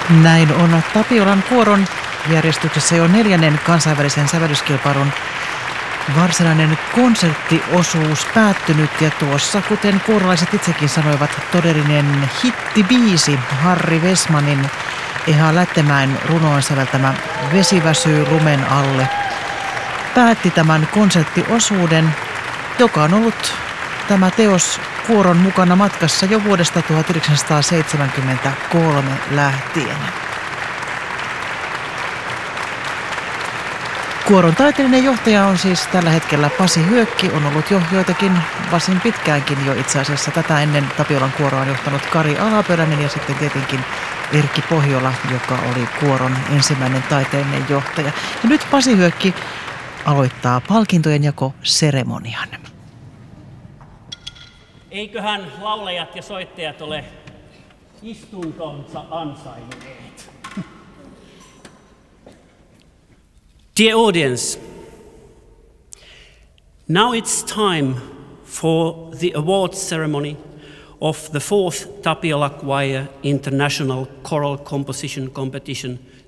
Näin on Tapiolan kuoron järjestyksessä jo 4. kansainvälisen sävellyskilpailun varsinainen konserttiosuus päättynyt. Ja tuossa, kuten kuorolaiset itsekin sanoivat, todellinen hittibiisi Harri Vestmanin Eha Lättemäen runoon säveltämä Vesi väsyy lumen alle päätti tämän konserttiosuuden, joka on ollut tämä teos kuoron mukana matkassa jo vuodesta 1973 lähtien. Kuoron taiteellinen johtaja on siis tällä hetkellä Pasi Hyökki, on ollut jo joitakin varsin pitkäänkin jo itse asiassa. Tätä ennen Tapiolan kuoroa on johtanut Kari Alapölänen ja sitten tietenkin Erkki Pohjola, joka oli kuoron ensimmäinen taiteellinen johtaja. Ja nyt Pasi Hyökki aloittaa palkintojen jakoseremonian. Eiköhän laulajat ja soittajat ole istuntonsa ansainneet. Dear audience, now it's time for the awards ceremony of the 4th Tapiola Choir International Choral Composition Competition